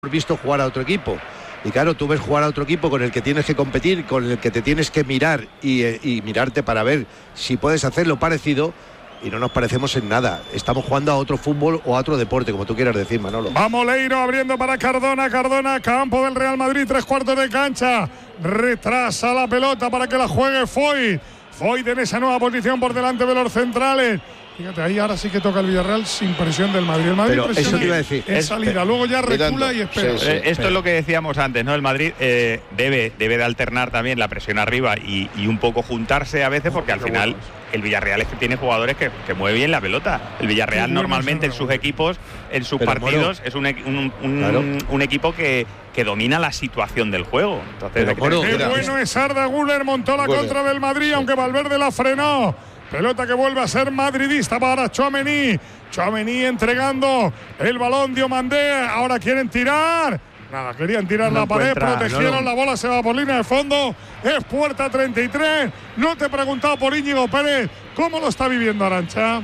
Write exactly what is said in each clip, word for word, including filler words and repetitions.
visto jugar a otro equipo. Y claro, tú ves jugar a otro equipo con el que tienes que competir, con el que te tienes que mirar y, y mirarte para ver si puedes hacer lo parecido, y no nos parecemos en nada. Estamos jugando a otro fútbol o a otro deporte, como tú quieras decir, Manolo. Vamos, Leiro abriendo para Cardona. Cardona, campo del Real Madrid, tres cuartos de cancha. Retrasa la pelota para que la juegue Foyt. Foyt en esa nueva posición por delante de los centrales. Fíjate, ahí ahora sí que toca el Villarreal sin presión del Madrid. El Madrid pero eso te iba a decir. Es salida, luego ya recula y espera. Sí, sí, Esto pero. es lo que decíamos antes, ¿no? El Madrid eh, debe, debe de alternar también la presión arriba y, y un poco juntarse a veces, porque al final el Villarreal es que tiene jugadores que, que mueve bien la pelota. El Villarreal sí, normalmente en sus bueno. equipos, en sus pero partidos, bueno. es un, un, un, claro. un equipo que, que domina la situación del juego. Entonces, pero, bueno, qué bueno es Arda Güler, montó la bueno. contra del Madrid, aunque Valverde la frenó. Pelota que vuelve a ser madridista para Tchouaméni. Tchouaméni entregando el balón, Diomandé. Ahora quieren tirar. Nada, querían tirar no la pared, protegieron, no, no. la bola se va por línea de fondo. Es puerta treinta y tres. No te he preguntado por Íñigo Pérez. ¿Cómo lo está viviendo, Arantxa?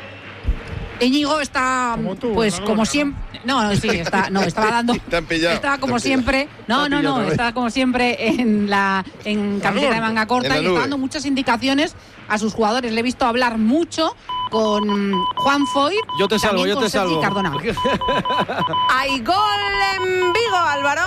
Íñigo está, como tú, pues como siempre. No, no, sí, está, no, estaba dando. Estaba como siempre. No, no, no, estaba como siempre en la en camiseta de manga corta y está dando muchas indicaciones a sus jugadores. Le he visto hablar mucho con Juan Foyt. Yo te salvo, yo te salvo. Hay gol en Vigo, Álvaro.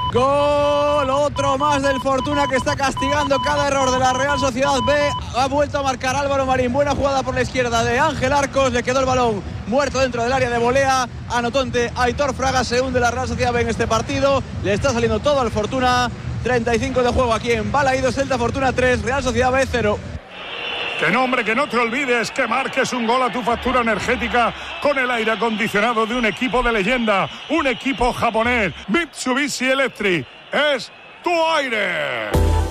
Gol, otro más del Fortuna, que está castigando cada error de la Real Sociedad B. Ha vuelto a marcar Álvaro Marín. Buena jugada por la izquierda de Ángel Arcos. Le quedó el balón muerto dentro del área de volea. Anotó ante Aitor Fraga. Se hunde la Real Sociedad B en este partido. Le está saliendo todo al Fortuna. treinta y cinco de juego aquí en Balaídos. Celta Fortuna tres, Real Sociedad B cero. Que no, hombre, que no te olvides que marques un gol a tu factura energética con el aire acondicionado de un equipo de leyenda, un equipo japonés. Mitsubishi Electric es tu aire.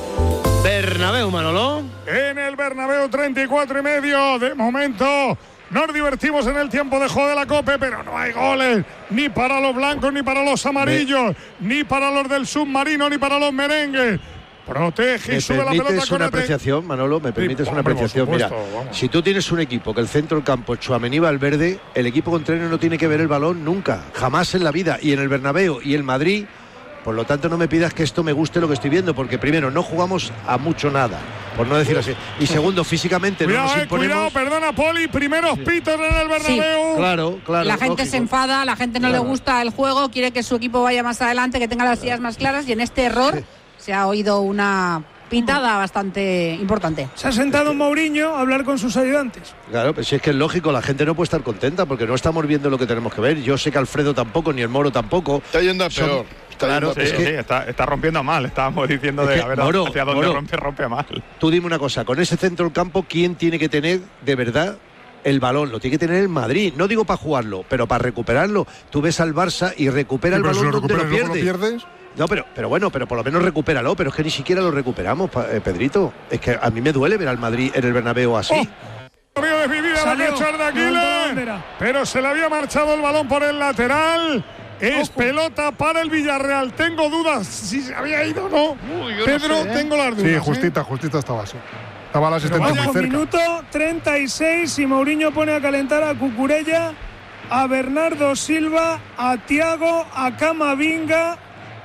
Bernabéu, Manolo. En el Bernabéu, treinta y cuatro y medio. De momento nos divertimos en el tiempo de juego de la Copa, pero no hay goles ni para los blancos, ni para los amarillos, Me... ni para los del submarino, ni para los merengues. Protege y sube la pelota. ¿Me permites una apreciación, Manolo? ¿Me permites sí, una apreciación? Mira, vamos. Si tú tienes un equipo que el centro del campo es Tchouaméni, Valverde, el equipo contrario no tiene que ver el balón nunca, jamás en la vida. Y en el Bernabéu y el Madrid, por lo tanto no me pidas que esto me guste lo que estoy viendo, porque primero, no jugamos a mucho nada, por no decir así. Y segundo, físicamente cuidado, no nos eh, imponemos. Cuidado, perdona, Poli, primeros sí. pitos en el Bernabéu. Sí. Claro, claro. La gente lógico. se enfada, la gente no claro. le gusta el juego, quiere que su equipo vaya más adelante, que tenga las ideas más claras, y en este error sí. se ha oído una pintada bastante importante. Se ha sentado Mourinho a hablar con sus ayudantes. Claro, pues si es que es lógico, la gente no puede estar contenta porque no estamos viendo lo que tenemos que ver. Yo sé que Alfredo tampoco, ni el Moro tampoco. Está yendo a peor. Son, está claro, sí, es que, sí, está, está rompiendo mal. Estábamos diciendo es de que, a ver Moro, hacia dónde Moro, rompe, rompe mal. Tú dime una cosa, con ese centro del campo, ¿quién tiene que tener de verdad el balón? Lo tiene que tener el Madrid. No digo para jugarlo, pero para recuperarlo. Tú ves al Barça y recupera el balón si donde lo pierde. ¿Lo pierdes? No, pero, pero bueno, pero por lo menos recupéralo, pero es que ni siquiera lo recuperamos, eh, Pedrito. Es que a mí me duele ver al Madrid en el Bernabéu así. Oh. De mi vida, la de Aquiles, pero se le había marchado el balón por el lateral. Es Ojo. pelota para el Villarreal. Tengo dudas si se había ido o no. Uy, Pedro, no sé, ¿eh? tengo las dudas. Sí, justita, ¿eh? justita estaba así. Estaba la asistente muy cerca. Minuto treinta y seis y Mourinho pone a calentar a Cucurella, a Bernardo Silva, a Thiago, a Camavinga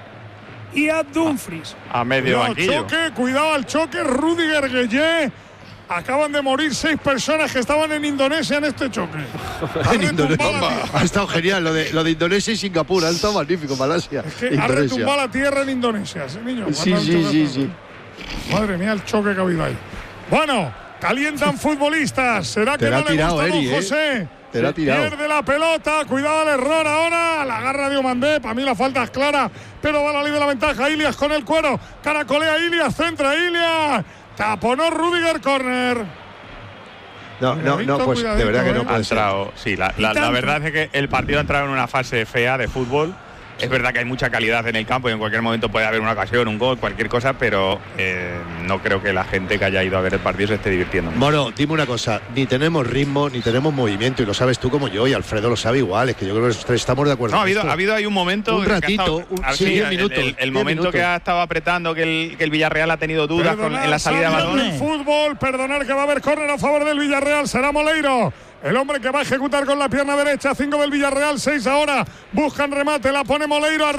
y a Dumfries. A, a medio cuidado, banquillo. Choque, cuidado al choque. Rudiger Gueye. Acaban de morir seis personas que estaban en Indonesia en este choque. en Indonesia. Ha estado genial lo de, lo de Indonesia y Singapur. Ha estado magnífico, Malasia. Es que ha retumbado la tierra en Indonesia, ese niño. Sí, sí, sí, sí. Madre mía, el choque que ha habido ahí. Bueno, calientan futbolistas. ¿Será que Te no le tirado, gusta Eri, don José? Eh. Te la ha tirado. Pierde la pelota, cuidado al error ahora, la agarra Diomandé, para mí la falta es clara, pero va a la ley de la ventaja. Ilias con el cuero, caracolea Ilias, centra Ilias, taponó Rudiger, córner. No, no, no, pues de verdad que no puede ser. Sí, la, la, la verdad es que el partido ha entrado en una fase fea de fútbol. Es verdad que hay mucha calidad en el campo y en cualquier momento puede haber una ocasión, un gol, cualquier cosa, pero eh, no creo que la gente que haya ido a ver el partido se esté divirtiendo. Moro, dime una cosa, ni tenemos ritmo, ni tenemos movimiento, y lo sabes tú como yo, y Alfredo lo sabe igual, es que yo creo que estamos de acuerdo. No, ha habido, ha habido ahí un momento... Un ratito, estado, un, sí, diez el, minutos. El, el, el momento minutos. que ha estado apretando, que el, que el Villarreal ha tenido dudas con, en la salida de balón. El fútbol, perdonar que va a haber córner a favor del Villarreal, será Moleiro. El hombre que va a ejecutar con la pierna derecha, cinco del Villarreal, seis ahora. Buscan remate, la pone Moleiro.